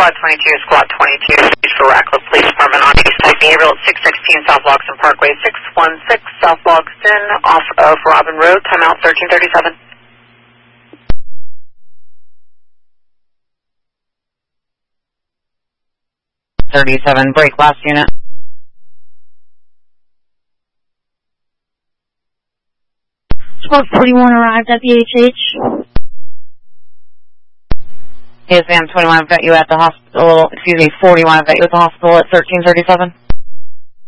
Squad 22, Squad 22, for Radcliffe Police Department on East Side Behavioral at 616 South Logston Parkway, 616 South Logston, off of Robin Road, timeout 1337. 37, break last unit. Squad 41 arrived at the HH. Yes, ma'am, 21, I've got you at the hospital, 41, I've got you at the hospital at 1337.